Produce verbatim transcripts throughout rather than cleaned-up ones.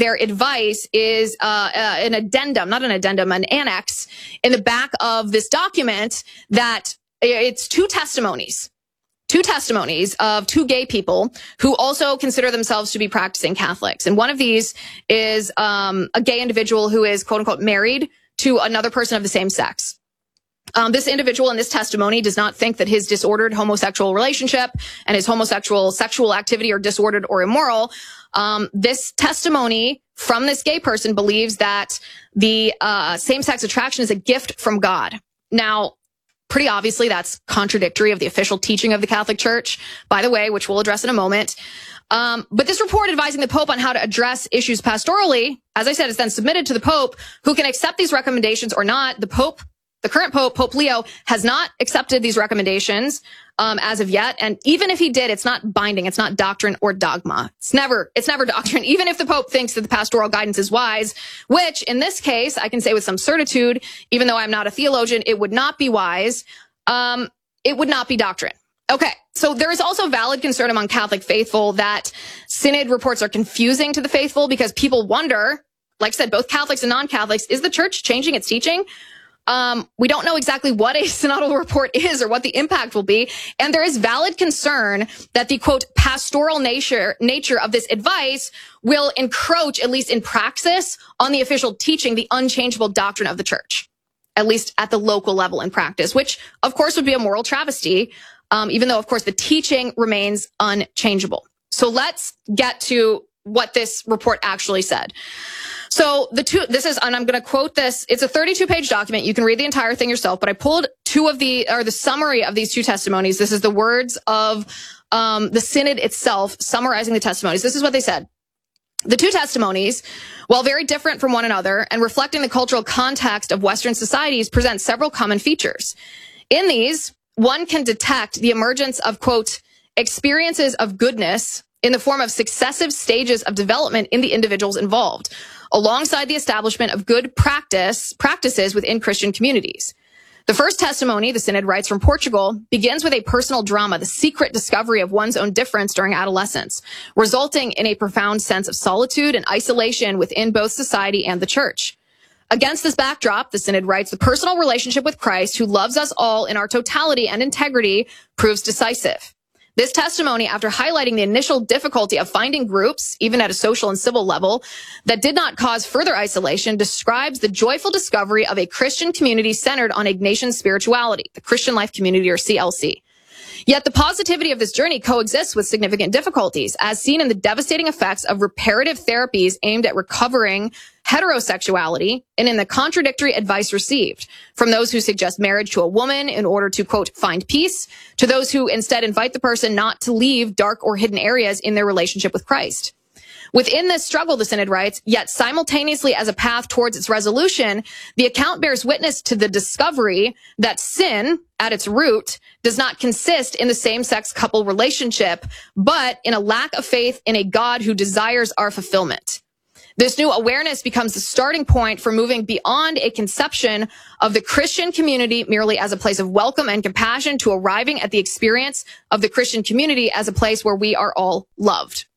their advice is uh, uh, an addendum, not an addendum, an annex in the back of this document that it's two testimonies. Two testimonies of two gay people who also consider themselves to be practicing Catholics. And one of these is um, a gay individual who is, quote unquote, married to another person of the same sex. Um, this individual in this testimony does not think that his disordered homosexual relationship and his homosexual sexual activity are disordered or immoral. Um, this testimony from this gay person believes that the uh, same-sex attraction is a gift from God. Now, pretty obviously, that's contradictory of the official teaching of the Catholic Church, by the way, which we'll address in a moment. Um, but this report advising the Pope on how to address issues pastorally, as I said, is then submitted to the Pope, who can accept these recommendations or not. The Pope, the current Pope, Pope Leo, has not accepted these recommendations um, as of yet. And even if he did, it's not binding. It's not doctrine or dogma. It's never, it's never doctrine. Even if the Pope thinks that the pastoral guidance is wise, which in this case, I can say with some certitude, even though I'm not a theologian, it would not be wise. Um, it would not be doctrine. Okay. So there is also valid concern among Catholic faithful that synod reports are confusing to the faithful because people wonder, like I said, both Catholics and non-Catholics, is the church changing its teaching? Um, we don't know exactly what a synodal report is or what the impact will be. And there is valid concern that the, quote, pastoral nature, nature of this advice will encroach, at least in praxis, on the official teaching, the unchangeable doctrine of the church, at least at the local level in practice, which, of course, would be a moral travesty, um, even though, of course, the teaching remains unchangeable. So let's get to what this report actually said. So the two, this is, and I'm going to quote this. It's a thirty-two page document. You can read the entire thing yourself, but I pulled two of the, or the summary of these two testimonies. This is the words of um, the synod itself summarizing the testimonies. This is what they said. The two testimonies, while very different from one another and reflecting the cultural context of Western societies, present several common features. In these, one can detect the emergence of, quote, experiences of goodness in the form of successive stages of development in the individuals involved, alongside the establishment of good practice practices within Christian communities. The first testimony, the synod writes from Portugal, begins with a personal drama, the secret discovery of one's own difference during adolescence, resulting in a profound sense of solitude and isolation within both society and the church. Against this backdrop, the synod writes, the personal relationship with Christ, who loves us all in our totality and integrity, proves decisive. This testimony, after highlighting the initial difficulty of finding groups, even at a social and civil level, that did not cause further isolation, describes the joyful discovery of a Christian community centered on Ignatian spirituality, the Christian Life Community, or C L C. Yet the positivity of this journey coexists with significant difficulties, as seen in the devastating effects of reparative therapies aimed at recovering heterosexuality and in the contradictory advice received from those who suggest marriage to a woman in order to, quote, find peace, to those who instead invite the person not to leave dark or hidden areas in their relationship with Christ. Within this struggle, the synod writes, yet simultaneously as a path towards its resolution, the account bears witness to the discovery that sin, at its root, does not consist in the same-sex couple relationship, but in a lack of faith in a God who desires our fulfillment. This new awareness becomes the starting point for moving beyond a conception of the Christian community merely as a place of welcome and compassion to arriving at the experience of the Christian community as a place where we are all loved.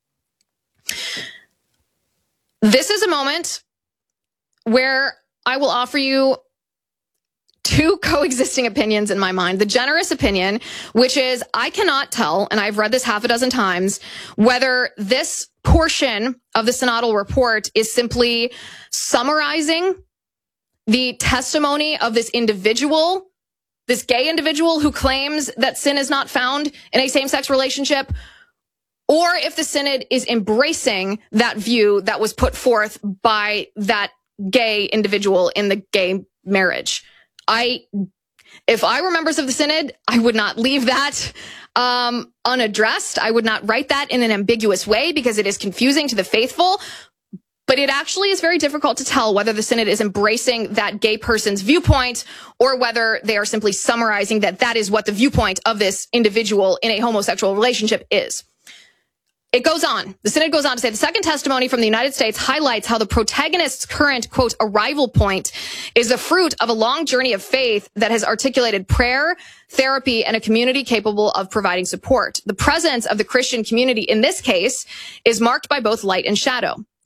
This is a moment where I will offer you two coexisting opinions in my mind. The generous opinion, which is I cannot tell, and I've read this half a dozen times, whether this portion of the synodal report is simply summarizing the testimony of this individual, this gay individual who claims that sin is not found in a same-sex relationship, or if the synod is embracing that view that was put forth by that gay individual in the gay marriage. I, if I were members of the synod, I would not leave that um, unaddressed. I would not write that in an ambiguous way because it is confusing to the faithful. But it actually is very difficult to tell whether the synod is embracing that gay person's viewpoint or whether they are simply summarizing that that is what the viewpoint of this individual in a homosexual relationship is. It goes on. The synod goes on to say the second testimony from the United States highlights how the protagonist's current, quote, arrival point is the fruit of a long journey of faith that has articulated prayer, therapy, and a community capable of providing support. The presence of the Christian community in this case is marked by both light and shadow.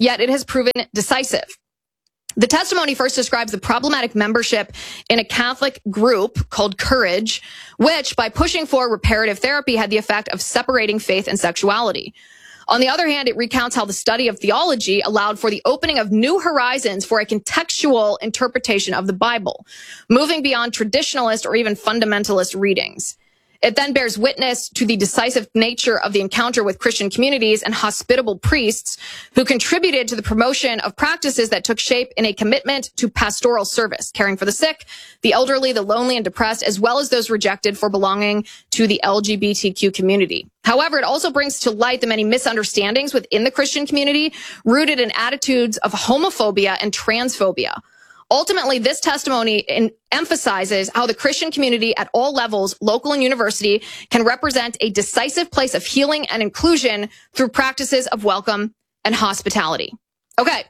yet it has proven decisive. The testimony first describes the problematic membership in a Catholic group called Courage, which, by pushing for reparative therapy, had the effect of separating faith and sexuality. On the other hand, it recounts how the study of theology allowed for the opening of new horizons for a contextual interpretation of the Bible, moving beyond traditionalist or even fundamentalist readings. It then bears witness to the decisive nature of the encounter with Christian communities and hospitable priests who contributed to the promotion of practices that took shape in a commitment to pastoral service, caring for the sick, the elderly, the lonely, and depressed, as well as those rejected for belonging to the L G B T Q community. However, it also brings to light the many misunderstandings within the Christian community rooted in attitudes of homophobia and transphobia. Ultimately, this testimony in, emphasizes how the Christian community at all levels, local and university, can represent a decisive place of healing and inclusion through practices of welcome and hospitality. Okay,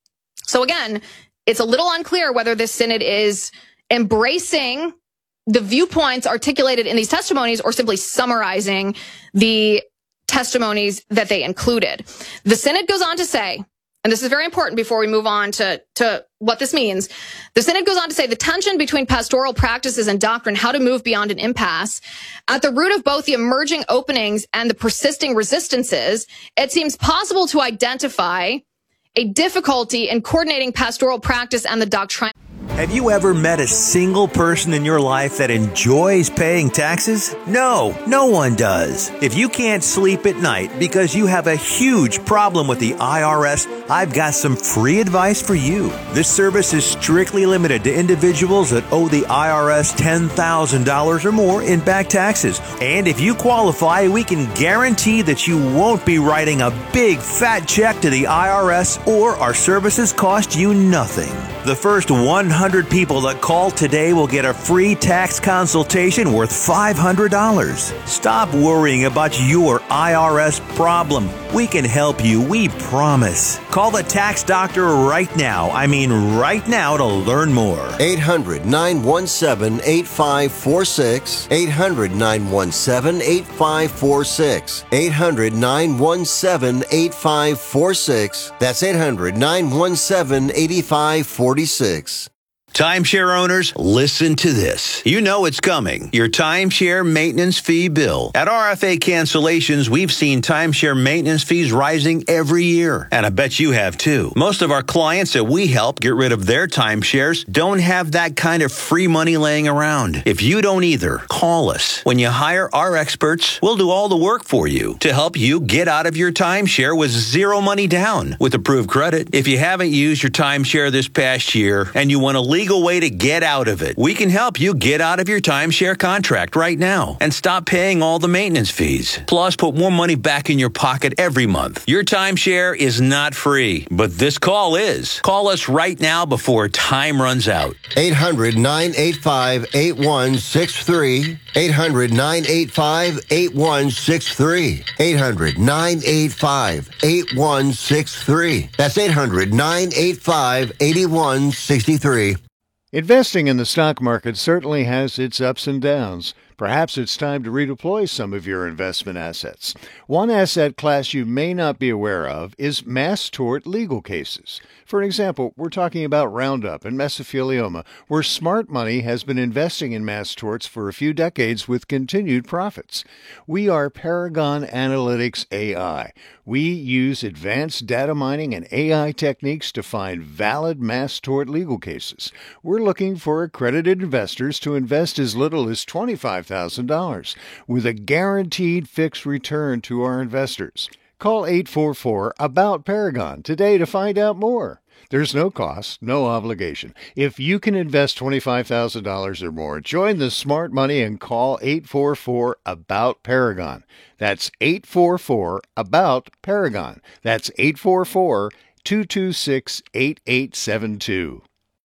so again, it's a little unclear whether this synod is embracing the viewpoints articulated in these testimonies or simply summarizing the testimonies that they included. The synod goes on to say, and this is very important before we move on to, to what this means. The synod goes on to say the tension between pastoral practices and doctrine, how to move beyond an impasse. At the root of both the emerging openings and the persisting resistances, it seems possible to identify a difficulty in coordinating pastoral practice and the doctrine. Have you ever met a single person in your life that enjoys paying taxes? No, no one does. If you can't sleep at night because you have a huge problem with the I R S, I've got some free advice for you. This service is strictly limited to individuals that owe the I R S ten thousand dollars or more in back taxes. And if you qualify, we can guarantee that you won't be writing a big fat check to the I R S, or our services cost you nothing. The first one hundred people that call today will get a free tax consultation worth five hundred dollars. Stop worrying about your I R S problem. We can help you, we promise. Call the tax doctor right now. I mean right now to learn more. eight hundred, nine one seven, eight five four six. eight hundred, nine one seven, eight five four six. eight hundred, nine one seven, eight five four six. That's eight hundred, nine one seven, eight five four six. Timeshare owners, listen to this. You know it's coming. Your timeshare maintenance fee bill. At R F A Cancellations, we've seen timeshare maintenance fees rising every year. And I bet you have too. Most of our clients that we help get rid of their timeshares don't have that kind of free money laying around. If you don't either, call us. When you hire our experts, we'll do all the work for you to help you get out of your timeshare with zero money down with approved credit. If you haven't used your timeshare this past year and you want to leave legal way to get out of it. We can help you get out of your timeshare contract right now and stop paying all the maintenance fees. Plus, put more money back in your pocket every month. Your timeshare is not free, but this call is. Call us right now before time runs out. eight hundred, nine eight five, eight one six three. eight hundred, nine eight five, eight one six three. eight hundred, nine eight five, eight one six three. That's eight hundred, nine eight five, eight one six three. Investing in the stock market certainly has its ups and downs. Perhaps it's time to redeploy some of your investment assets. One asset class you may not be aware of is mass tort legal cases. For example, we're talking about Roundup and mesothelioma, where smart money has been investing in mass torts for a few decades with continued profits. We are Paragon Analytics A I. We use advanced data mining and A I techniques to find valid mass tort legal cases. We're looking for accredited investors to invest as little as twenty-five thousand dollars with a guaranteed fixed return to our investors. Call eight four four, A B O U T, Paragon today to find out more. There's no cost, no obligation. If you can invest twenty-five thousand dollars or more, join the smart money and call eight four four, A B O U T, Paragon. That's eight four four, A B O U T, Paragon. That's eight four four, two two six, eight eight seven two.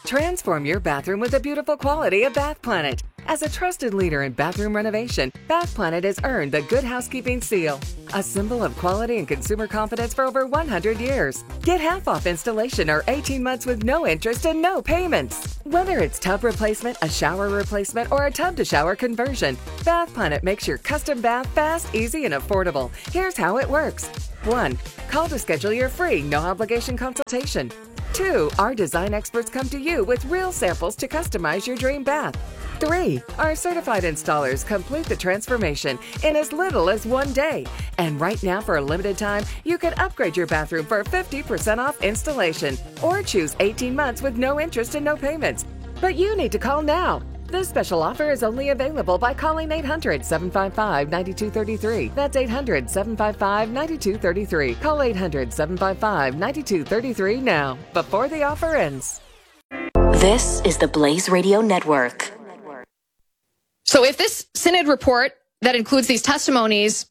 Transform your bathroom with the beautiful quality of Bath Planet. As a trusted leader in bathroom renovation, Bath Planet has earned the Good Housekeeping seal, a symbol of quality and consumer confidence for over one hundred years. Get half off installation or eighteen months with no interest and no payments. Whether it's tub replacement, a shower replacement, or a tub-to-shower conversion, Bath Planet makes your custom bath fast, easy, and affordable. Here's how it works. one. Call to schedule your free, no-obligation consultation. two. Our design experts come to you with real samples to customize your dream bath. three. Our certified installers complete the transformation in as little as one day. And right now, for a limited time, you can upgrade your bathroom for fifty percent off installation or choose eighteen months with no interest and no payments. But you need to call now. This special offer is only available by calling eight hundred, seven five five, nine two three three. That's eight hundred, seven five five, nine two three three. Call eight hundred, seven five five, nine two three three now, before the offer ends. This is the Blaze Radio Network. So if this synod report that includes these testimonies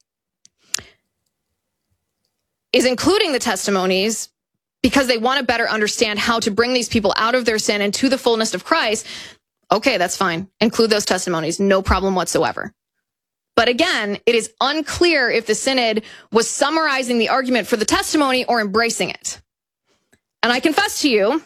is including the testimonies because they want to better understand how to bring these people out of their sin and to the fullness of Christ, okay, that's fine. Include those testimonies. No problem whatsoever. But again, it is unclear if the synod was summarizing the argument for the testimony or embracing it. And I confess to you,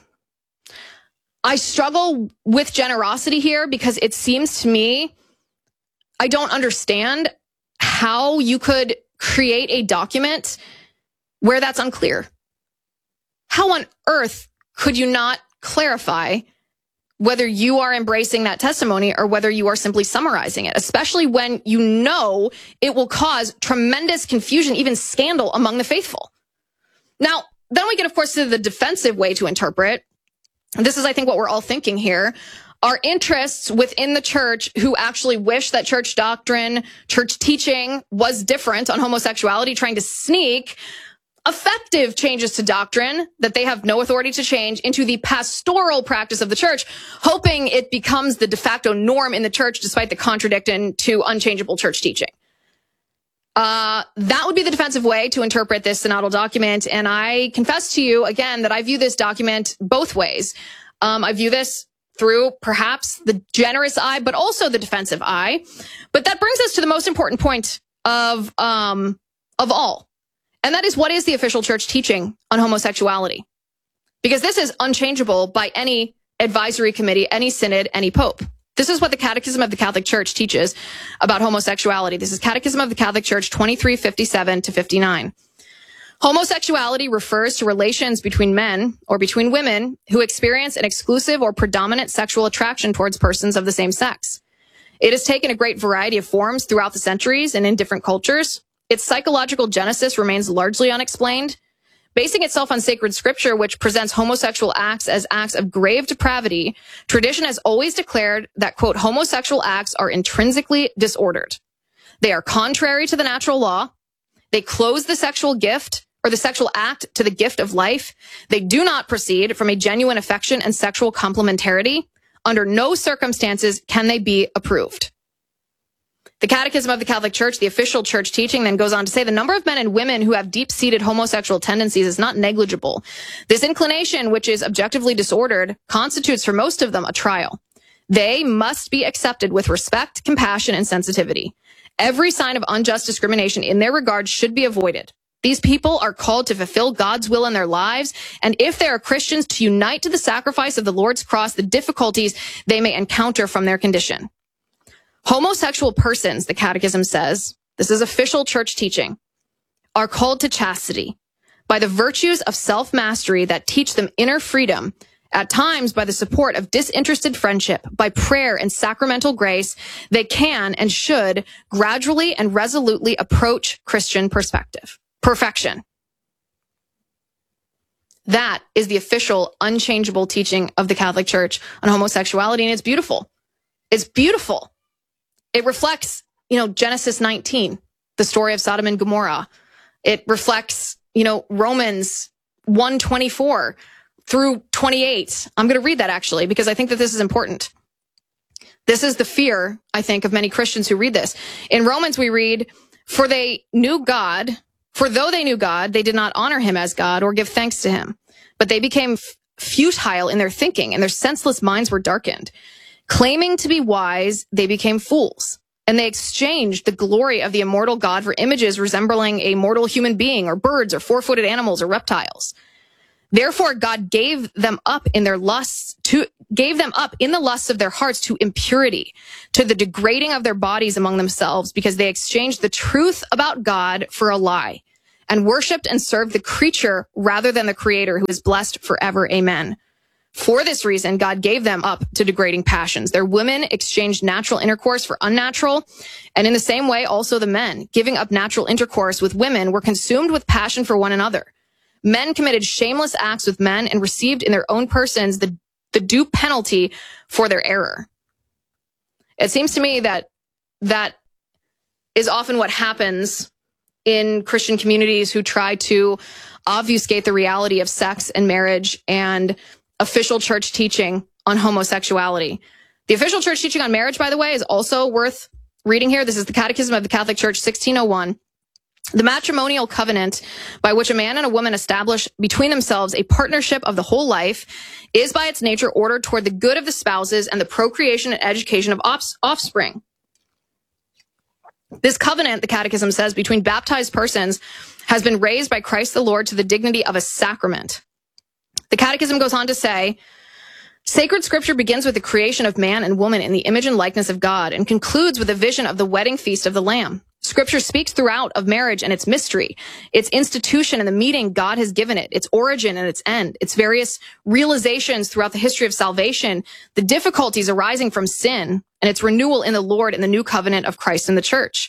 I struggle with generosity here because it seems to me I don't understand how you could create a document where that's unclear. How on earth could you not clarify whether you are embracing that testimony or whether you are simply summarizing it, especially when you know it will cause tremendous confusion, even scandal among the faithful? Now, then we get, of course, to the defensive way to interpret. This is, I think, what we're all thinking here. Our interests within the church who actually wish that church doctrine, church teaching was different on homosexuality, trying to sneak effective changes to doctrine that they have no authority to change into the pastoral practice of the church, hoping it becomes the de facto norm in the church despite the contradiction to unchangeable church teaching. Uh, that would be the defensive way to interpret this synodal document. And I confess to you again that I view this document both ways. Um, I view this through perhaps the generous eye, but also the defensive eye. But that brings us to the most important point of, um, of all. And that is, what is the official church teaching on homosexuality? Because this is unchangeable by any advisory committee, any synod, any pope. This is what the Catechism of the Catholic Church teaches about homosexuality. This is Catechism of the Catholic Church twenty-three fifty-seven to fifty-nine. Homosexuality refers to relations between men or between women who experience an exclusive or predominant sexual attraction towards persons of the same sex. It has taken a great variety of forms throughout the centuries and in different cultures. Its psychological genesis remains largely unexplained. Basing itself on sacred scripture, which presents homosexual acts as acts of grave depravity, tradition has always declared that, quote, homosexual acts are intrinsically disordered. They are contrary to the natural law. They close the sexual gift or the sexual act to the gift of life. They do not proceed from a genuine affection and sexual complementarity. Under no circumstances can they be approved. The Catechism of the Catholic Church, the official church teaching, then goes on to say the number of men and women who have deep-seated homosexual tendencies is not negligible. This inclination, which is objectively disordered, constitutes for most of them a trial. They must be accepted with respect, compassion, and sensitivity. Every sign of unjust discrimination in their regard should be avoided. These people are called to fulfill God's will in their lives, and if they are Christians, to unite to the sacrifice of the Lord's cross the difficulties they may encounter from their condition. Homosexual persons, the Catechism says, this is official church teaching, are called to chastity by the virtues of self-mastery that teach them inner freedom, at times by the support of disinterested friendship, by prayer and sacramental grace. They can and should gradually and resolutely approach Christian perspective, perfection. That is the official, unchangeable teaching of the Catholic Church on homosexuality, and it's beautiful. It's beautiful. It reflects, you know, Genesis nineteen, the story of Sodom and Gomorrah. It reflects, you know, Romans one twenty-four through twenty-eight. I'm going to read that actually because I think that this is important. This is the fear, I think, of many Christians who read this. In Romans, we read, for they knew God, for though they knew God, they did not honor him as God or give thanks to him. But they became futile in their thinking, and their senseless minds were darkened. Claiming to be wise, they became fools, and they exchanged the glory of the immortal God for images resembling a mortal human being, or birds, or four-footed animals, or reptiles. Therefore, God gave them up in their lusts to, gave them up in the lusts of their hearts to impurity, to the degrading of their bodies among themselves, because they exchanged the truth about God for a lie, and worshipped and served the creature rather than the Creator, who is blessed forever. Amen. For this reason, God gave them up to degrading passions. Their women exchanged natural intercourse for unnatural, and in the same way, also the men, giving up natural intercourse with women, were consumed with passion for one another. Men committed shameless acts with men and received in their own persons the, the due penalty for their error. It seems to me that that is often what happens in Christian communities who try to obfuscate the reality of sex and marriage and official church teaching on homosexuality. The official church teaching on marriage, by the way, is also worth reading here. This is the Catechism of the Catholic Church, sixteen oh one. The matrimonial covenant by which a man and a woman establish between themselves a partnership of the whole life is by its nature ordered toward the good of the spouses and the procreation and education of offspring. This covenant, the Catechism says, between baptized persons has been raised by Christ the Lord to the dignity of a sacrament. The Catechism goes on to say, sacred scripture begins with the creation of man and woman in the image and likeness of God and concludes with a vision of the wedding feast of the Lamb. Scripture speaks throughout of marriage and its mystery, its institution and the meaning God has given it, its origin and its end, its various realizations throughout the history of salvation, the difficulties arising from sin, and its renewal in the Lord and the new covenant of Christ and the church.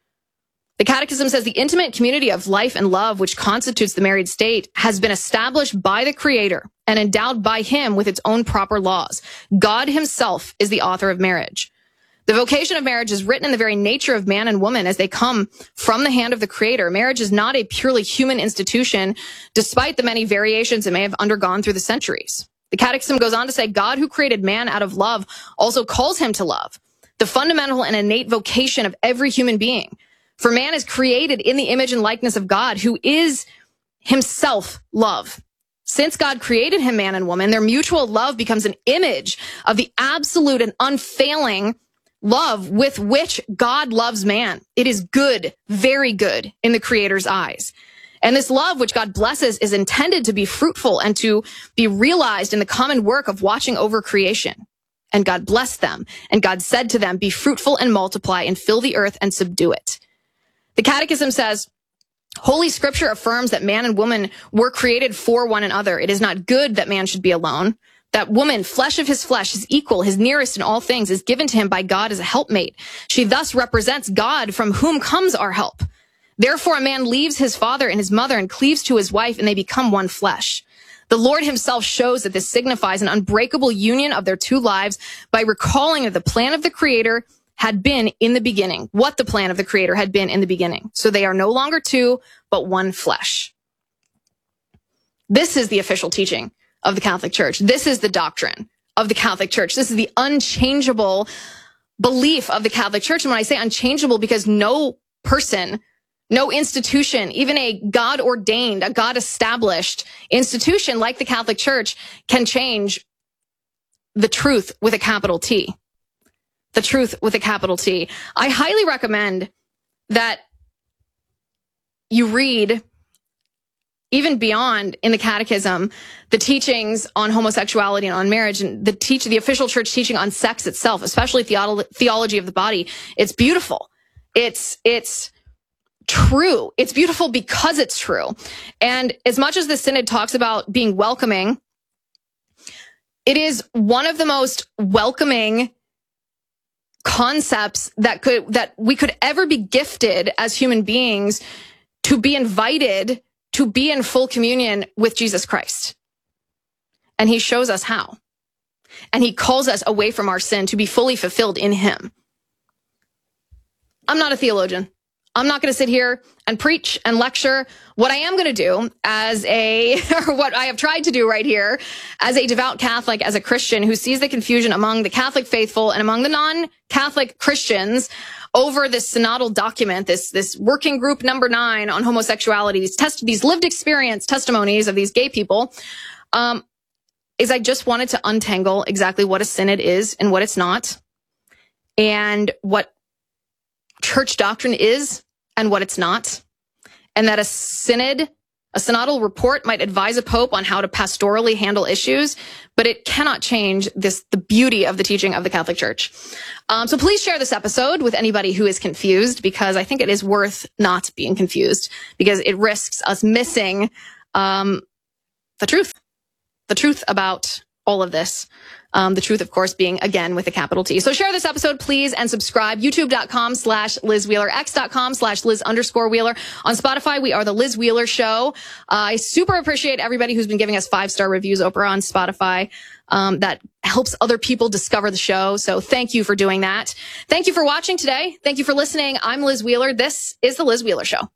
The Catechism says the intimate community of life and love which constitutes the married state has been established by the Creator and endowed by Him with its own proper laws. God Himself is the author of marriage. The vocation of marriage is written in the very nature of man and woman as they come from the hand of the Creator. Marriage is not a purely human institution, despite the many variations it may have undergone through the centuries. The Catechism goes on to say, God who created man out of love also calls him to love, the fundamental and innate vocation of every human being. For man is created in the image and likeness of God, who is himself love. Since God created him, man and woman, their mutual love becomes an image of the absolute and unfailing love with which God loves man. It is good, very good in the Creator's eyes. And this love which God blesses is intended to be fruitful and to be realized in the common work of watching over creation. And God blessed them. And God said to them, be fruitful and multiply and fill the earth and subdue it. The Catechism says, Holy Scripture affirms that man and woman were created for one another. It is not good that man should be alone. That woman, flesh of his flesh, his equal, his nearest in all things, is given to him by God as a helpmate. She thus represents God, from whom comes our help. Therefore, a man leaves his father and his mother and cleaves to his wife, and they become one flesh. The Lord Himself shows that this signifies an unbreakable union of their two lives by recalling that the plan of the Creator had been in the beginning, what the plan of the Creator had been in the beginning. So they are no longer two, but one flesh. This is the official teaching of the Catholic Church. This is the doctrine of the Catholic Church. This is the unchangeable belief of the Catholic Church. And when I say unchangeable, because no person, no institution, even a God-ordained, a God-established institution like the Catholic Church can change the truth with a capital T. The truth with a capital T. I highly recommend that you read, even beyond in the Catechism, the teachings on homosexuality and on marriage, and the teach the official church teaching on sex itself, especially theolo- theology of the body. It's beautiful. It's it's true. It's beautiful because it's true. And as much as the Synod talks about being welcoming, it is one of the most welcoming concepts that could that we could ever be gifted as human beings, to be invited to be in full communion with Jesus Christ. And He shows us how. And He calls us away from our sin to be fully fulfilled in Him. I'm not a theologian. I'm not going to sit here and preach and lecture. What I am going to do as a, or what I have tried to do right here, as a devout Catholic, as a Christian who sees the confusion among the Catholic faithful and among the non-Catholic Christians over this synodal document, this, this working group number nine on homosexuality, these test, these lived experience testimonies of these gay people. Um, is I just wanted to untangle exactly what a synod is and what it's not, and what church doctrine is and what it's not, and that a synod, a synodal report might advise a pope on how to pastorally handle issues, but it cannot change this, the beauty of the teaching of the Catholic Church. Um, so please share this episode with anybody who is confused, because I think it is worth not being confused, because it risks us missing um, the truth, the truth about all of this. Um, the truth, of course, being, again, with a capital T. So share this episode, please, and subscribe. YouTube.com slash Liz Wheeler, X.com slash Liz underscore Wheeler. On Spotify, we are The Liz Wheeler Show. Uh, I super appreciate everybody who's been giving us five-star reviews over on Spotify. Um, that helps other people discover the show. So thank you for doing that. Thank you for watching today. Thank you for listening. I'm Liz Wheeler. This is The Liz Wheeler Show.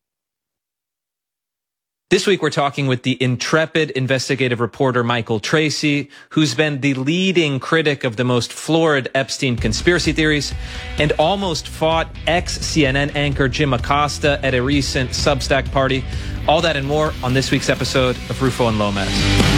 This week, we're talking with the intrepid investigative reporter Michael Tracey, who's been the leading critic of the most florid Epstein conspiracy theories and almost fought ex-C N N anchor Jim Acosta at a recent Substack party. All that and more on this week's episode of Rufo and Lomas.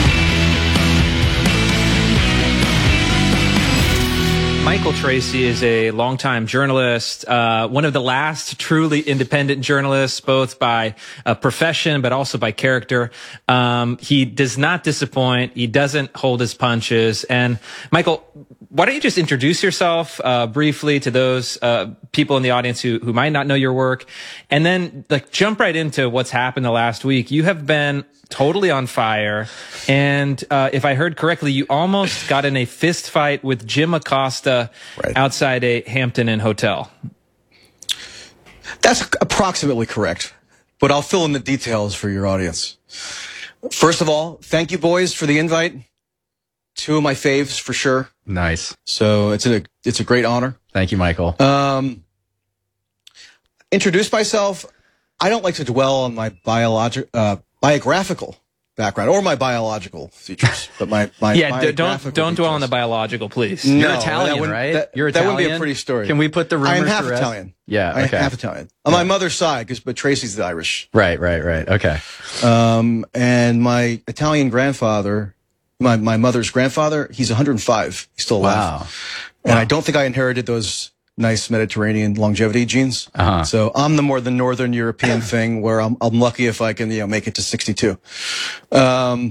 Michael Tracey is a longtime journalist, uh, one of the last truly independent journalists, both by uh, profession but also by character. Um, he does not disappoint. He doesn't hold his punches. And Michael, why don't you just introduce yourself uh, briefly to those uh, people in the audience who, who might not know your work, and then like jump right into what's happened the last week. You have been totally on fire. And uh, if I heard correctly, you almost got in a fist fight with Jim Acosta right outside a Hampton Inn hotel. That's approximately correct, but I'll fill in the details for your audience. First of all, thank you, boys, for the invite. Two of my faves, for sure. Nice. So it's a it's a great honor. Thank you, Michael. Um, introduce myself. I don't like to dwell on my biologic, uh, biographical background or my biological features, but my, my yeah, d- don't don't dwell on the biological, please. No, You're Italian, right? That, You're Italian. That would be a pretty story. Can we put the rumors I am half to rest? Italian. Yeah, I okay. am half Italian on yeah. my mother's side, because but Tracy's the Irish. Right, right, right. Okay. Um, and my Italian grandfather, my my mother's grandfather, he's one hundred five. He's still alive. Wow. And wow. I don't think I inherited those nice Mediterranean longevity genes. Uh-huh. So I'm the more the Northern European thing, where I'm, I'm lucky if I can, you know, make it to sixty-two. Um,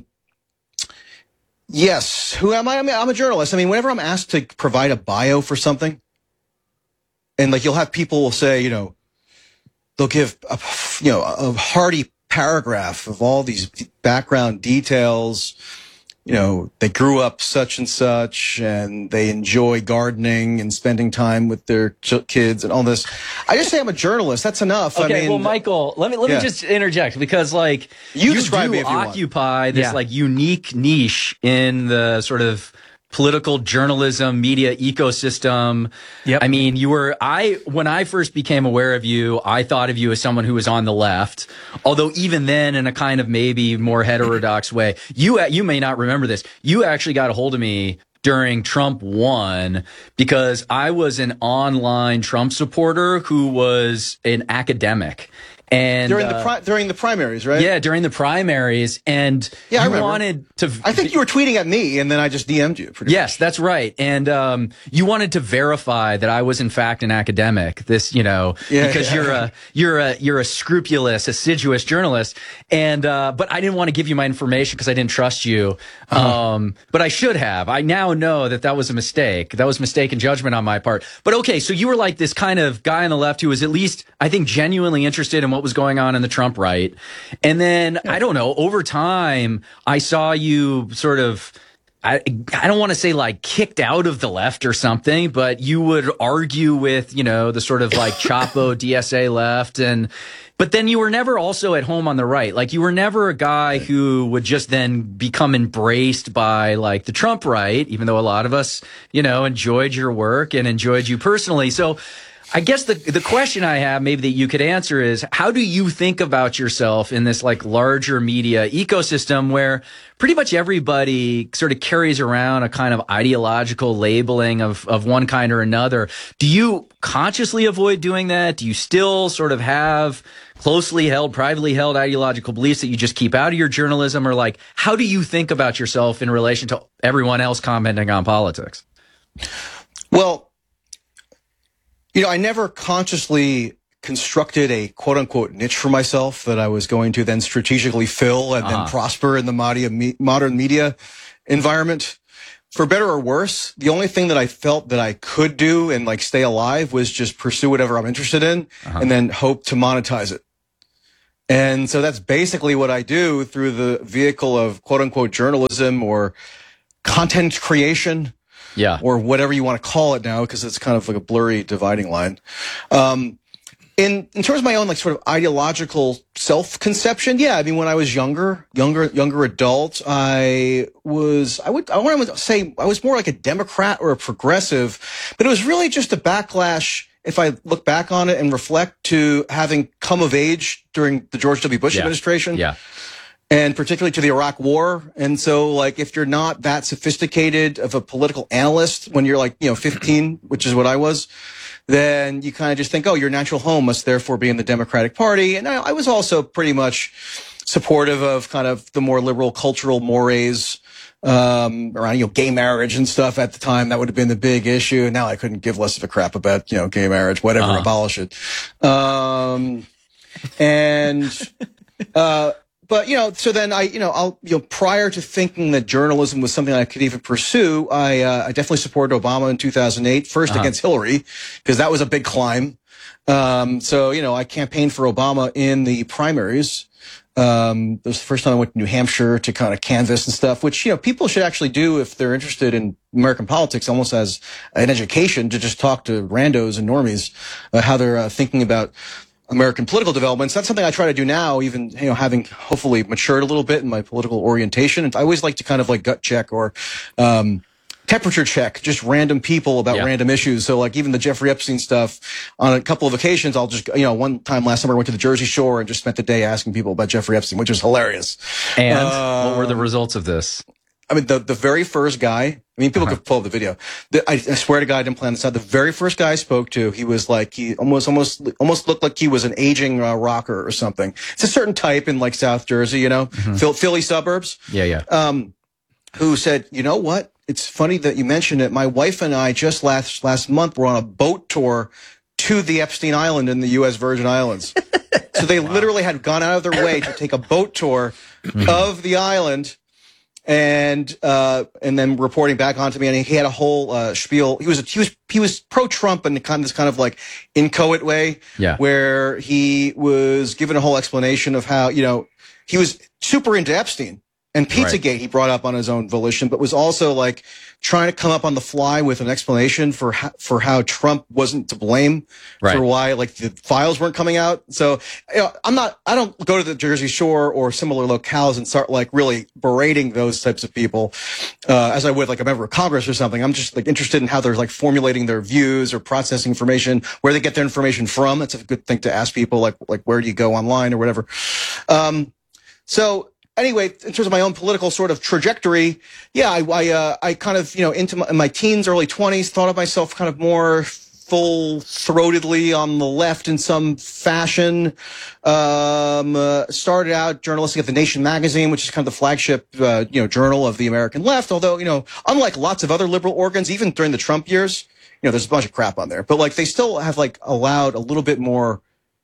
yes. Who am I? I mean, I'm a journalist. I mean, whenever I'm asked to provide a bio for something, and like you'll have people will say, you know, they'll give a, you know, a hearty paragraph of all these background details. You know, they grew up such and such, and they enjoy gardening and spending time with their ch- kids and all this. I just say I'm a journalist. That's enough. Okay, I mean, well, Michael, let me let yeah. me just interject, because like you, you describe do me if you occupy want. this Yeah. like unique niche in the sort of political journalism media ecosystem. Yep. I mean, you were, I, when I first became aware of you, I thought of you as someone who was on the left. Although even then, in a kind of maybe more heterodox way, you, you may not remember this. You actually got a hold of me during Trump won, because I was an online Trump supporter who was an academic. And during uh, the pri- during the primaries, right? Yeah, during the primaries, and yeah, I you remember. wanted to. I think you were tweeting at me, and then I just D M'd you. Pretty yes, much. that's right. And um, you wanted to verify that I was in fact an academic. This, you know, yeah, because yeah. you're a you're a you're a scrupulous, assiduous journalist. And uh, but I didn't want to give you my information because I didn't trust you. Uh-huh. Um, but I should have. I now know that that was a mistake. That was mistaken judgment on my part. But okay, so you were like this kind of guy on the left who was at least, I think, genuinely interested in what was going on in the Trump right. And then, yeah. I don't know, over time, I saw you sort of, I, I don't want to say like kicked out of the left or something, but you would argue with, you know, the sort of like Chapo D S A left. And, but then you were never also at home on the right. Like you were never a guy who would just then become embraced by like the Trump right, even though a lot of us, you know, enjoyed your work and enjoyed you personally. So I guess the the question I have maybe that you could answer is, how do you think about yourself in this like larger media ecosystem where pretty much everybody sort of carries around a kind of ideological labeling of, of one kind or another? Do you consciously avoid doing that? Do you still sort of have closely held, privately held ideological beliefs that you just keep out of your journalism? Or like, how do you think about yourself in relation to everyone else commenting on politics? Well, you know, I never consciously constructed a quote unquote niche for myself that I was going to then strategically fill and uh-huh. then prosper in the media, modern media environment. For better or worse, the only thing that I felt that I could do and like stay alive was just pursue whatever I'm interested in uh-huh. and then hope to monetize it. And so that's basically what I do through the vehicle of quote unquote journalism or content creation. Yeah. Or whatever you want to call it now, because it's kind of like a blurry dividing line. Um, in, in terms of my own, like, sort of ideological self-conception, yeah, I mean, when I was younger, younger, younger adult, I was, I would, I want to say I was more like a Democrat or a progressive, but it was really just a backlash, if I look back on it and reflect, to having come of age during the George W. Bush yeah. administration. Yeah. And particularly to the Iraq War. And so, like, if you're not that sophisticated of a political analyst when you're like, you know, fifteen, which is what I was, then you kind of just think, oh, your natural home must therefore be in the Democratic Party. And I, I was also pretty much supportive of kind of the more liberal cultural mores um, around, you know, gay marriage and stuff at the time. That would have been the big issue. Now I couldn't give less of a crap about, you know, gay marriage, whatever, uh-huh. abolish it. Um, and, uh, But, you know, so then I, you know, I'll, you know, prior to thinking that journalism was something I could even pursue, I, uh, I definitely supported Obama in two thousand eight, first uh-huh. against Hillary, because that was a big climb. Um, so, you know, I campaigned for Obama in the primaries. Um, it was the first time I went to New Hampshire to kind of canvass and stuff, which, you know, people should actually do if they're interested in American politics, almost as an education, to just talk to randos and normies, uh, how they're uh, thinking about American political developments. That's something I try to do now, even, you know, having hopefully matured a little bit in my political orientation. And I always like to kind of like gut check or, um, temperature check just random people about yeah. random issues. So like even the Jeffrey Epstein stuff, on a couple of occasions, I'll just, you know, one time last summer I went to the Jersey Shore and just spent the day asking people about Jeffrey Epstein, which was hilarious. And uh, what were the results of this? I mean, the, the very first guy, I mean, people uh-huh. could pull up the video. The, I, I swear to God, I didn't plan this out. The very first guy I spoke to, he was like, he almost, almost, almost looked like he was an aging uh, rocker or something. It's a certain type in like South Jersey, you know, mm-hmm. Phil, Philly suburbs. Yeah, yeah. Um, who said, you know what? It's funny that you mentioned it. My wife and I just last, last month were on a boat tour to the Epstein Island in the U S Virgin Islands. So they wow. literally had gone out of their way to take a boat tour mm-hmm. of the island. And, uh, and then reporting back onto me, and he had a whole, uh, spiel. He was, he was, he was pro-Trump in kind of this kind of like inchoate way. Yeah. Where he was given a whole explanation of how, you know, he was super into Epstein and Pizzagate right. he brought up on his own volition, but was also like trying to come up on the fly with an explanation for how, for how Trump wasn't to blame right. for why like the files weren't coming out. So, you know, I'm not, I don't go to the Jersey Shore or similar locales and start like really berating those types of people, uh, as I would like a member of Congress or something. I'm just like interested in how they're like formulating their views or processing information, where they get their information from. That's a good thing to ask people, like, like where do you go online or whatever. Um, so, Anyway, in terms of my own political sort of trajectory, yeah, I, I, uh, I kind of, you know, into my, in my teens, early twenties, thought of myself kind of more full-throatedly on the left in some fashion. Um, uh, started out journalistic at The Nation magazine, which is kind of the flagship, uh, you know, journal of the American left. Although, you know, unlike lots of other liberal organs, even during the Trump years, you know, there's a bunch of crap on there, but like they still have like allowed a little bit more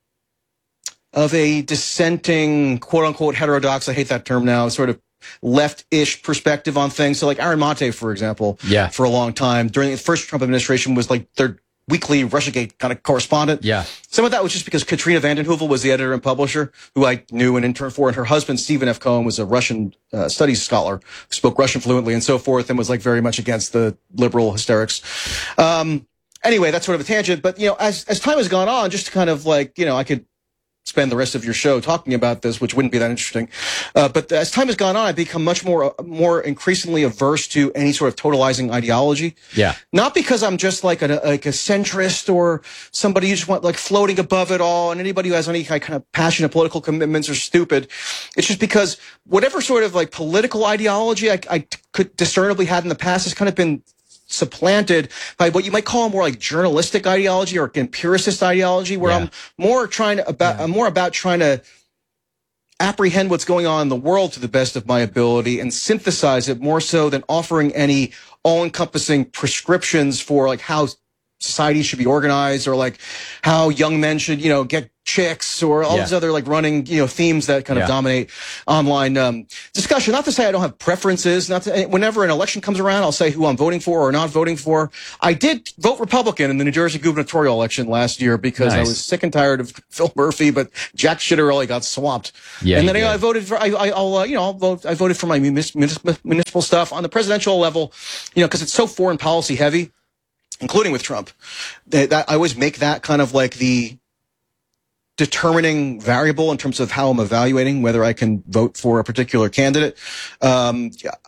of a dissenting, quote unquote, heterodox, I hate that term now, sort of left-ish perspective on things. So like Aaron Monte, for example, yeah. for a long time during the first Trump administration was like their weekly Russiagate kind of correspondent. Yeah. Some of that was just because Katrina vanden Heuvel was the editor and publisher who I knew and interned for, and her husband, Stephen F. Cohen, was a Russian uh, studies scholar, spoke Russian fluently and so forth, and was like very much against the liberal hysterics. Um, anyway, that's sort of a tangent, but you know, as, as time has gone on, just to kind of like, you know, I could spend the rest of your show talking about this, which wouldn't be that interesting. Uh, but as time has gone on, I've become much more, uh, more increasingly averse to any sort of totalizing ideology. Yeah. Not because I'm just like a, like a centrist or somebody who just want like floating above it all, and anybody who has any kind of passionate political commitments are stupid. It's just because whatever sort of like political ideology I, I could discernibly had in the past has kind of been supplanted by what you might call more like journalistic ideology or empiricist ideology, where yeah. I'm more trying to about yeah. I'm more about trying to apprehend what's going on in the world to the best of my ability and synthesize it more so than offering any all-encompassing prescriptions for like how society should be organized or like how young men should, you know, get chicks or all yeah. these other like running, you know, themes that kind of yeah. dominate online um, discussion. Not to say I don't have preferences. Not to, whenever an election comes around, I'll say who I'm voting for or not voting for. I did vote Republican in the New Jersey gubernatorial election last year because nice. I was sick and tired of Phil Murphy, but Jack Schitterelli got swamped. Yeah, and then you know, I voted for, I, I, I'll, uh, you know, I'll vote, I voted for my municipal, municipal stuff on the presidential level, you know, because it's so foreign policy heavy, including with Trump. That, that I always make that kind of like the determining variable in terms of how I'm evaluating whether I can vote for a particular candidate. Um,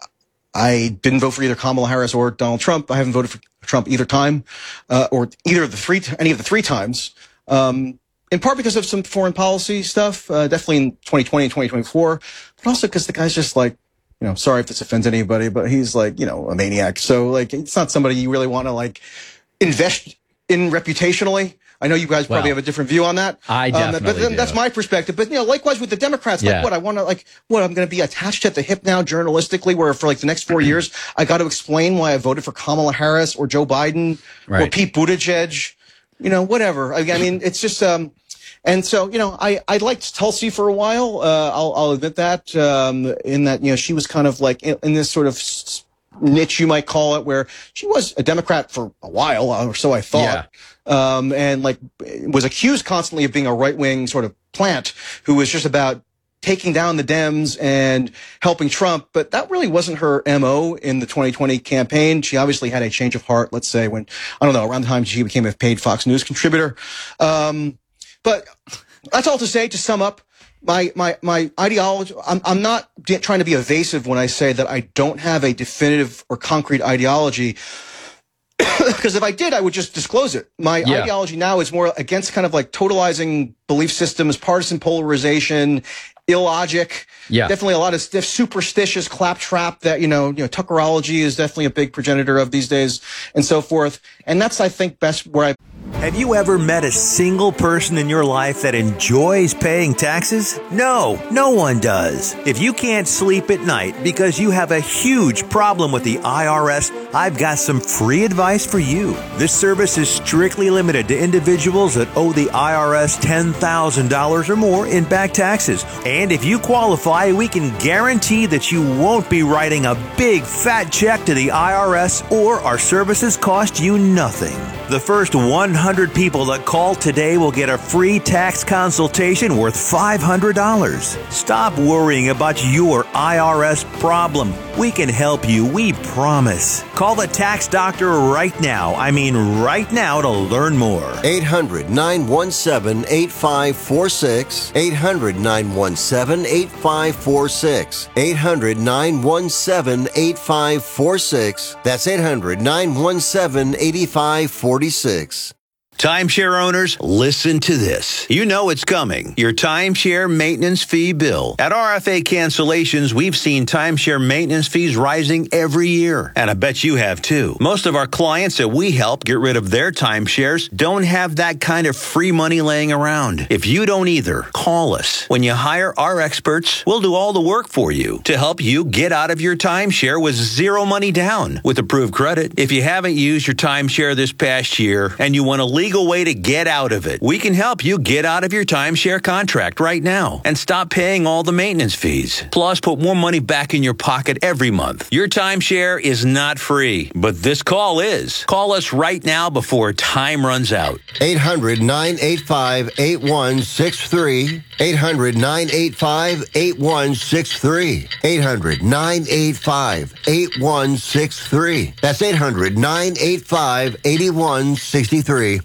I didn't vote for either Kamala Harris or Donald Trump. I haven't voted for Trump either time, uh, or either of the three, any of the three times. Um, in part because of some foreign policy stuff, uh, definitely in twenty twenty and twenty twenty-four, but also because the guy's just like, you know, sorry if this offends anybody, but he's like, you know, a maniac. So like, it's not somebody you really want to like invest in reputationally. I know you guys probably well, have a different view on that. I definitely um, But then do. That's my perspective. But, you know, likewise with the Democrats, like yeah. what, I want to, like, what, I'm going to be attached at the hip now journalistically, where for like the next four years, I got to explain why I voted for Kamala Harris or Joe Biden right. or Pete Buttigieg, you know, whatever. I, I mean, it's just, um, and so, you know, I, I liked Tulsi for a while. Uh, I'll, I'll admit that, um, in that, you know, she was kind of like in, in this sort of niche, you might call it, where she was a Democrat for a while, or so I thought. Yeah. Um, and like was accused constantly of being a right-wing sort of plant who was just about taking down the Dems and helping Trump. But that really wasn't her M O in the twenty twenty campaign. She obviously had a change of heart, let's say, when, I don't know, around the time she became a paid Fox News contributor. Um, but that's all to say, to sum up, my, my, my ideology, I'm, I'm not trying to be evasive when I say that I don't have a definitive or concrete ideology. Because if I did, I would just disclose it. My yeah. ideology now is more against kind of like totalizing belief systems, partisan polarization, illogic. Yeah. Definitely a lot of stiff, superstitious claptrap that, you know, you know, Tuckerology is definitely a big progenitor of these days and so forth. And that's, I think, best where I... Have you ever met a single person in your life that enjoys paying taxes? No, no one does. If you can't sleep at night because you have a huge problem with the I R S, I've got some free advice for you. This service is strictly limited to individuals that owe the I R S ten thousand dollars or more in back taxes. And if you qualify, we can guarantee that you won't be writing a big fat check to the I R S, or our services cost you nothing. The first one hundred people that call today will get a free tax consultation worth five hundred dollars. Stop worrying about your I R S problem. We can help you, we promise. Call the tax doctor right now. I mean right now to learn more. eight hundred, nine one seven, eight five four six. eight hundred, nine one seven, eight five four six. eight hundred, nine one seven, eight five four six. That's eight hundred, nine one seven, eight five four six. Timeshare owners, listen to this. You know it's coming. Your timeshare maintenance fee bill. At R F A Cancellations, we've seen timeshare maintenance fees rising every year. And I bet you have too. Most of our clients that we help get rid of their timeshares don't have that kind of free money laying around. If you don't either, call us. When you hire our experts, we'll do all the work for you to help you get out of your timeshare with zero money down with approved credit. If you haven't used your timeshare this past year and you want to leave legal way to get out of it. We can help you get out of your timeshare contract right now and stop paying all the maintenance fees. Plus, put more money back in your pocket every month. Your timeshare is not free, but this call is. Call us right now before time runs out. eight hundred, nine eight five, eight one six three. eight hundred, nine eight five, eight one six three. eight hundred, nine eight five, eight one six three. That's eight hundred, nine eight five, eight one six three.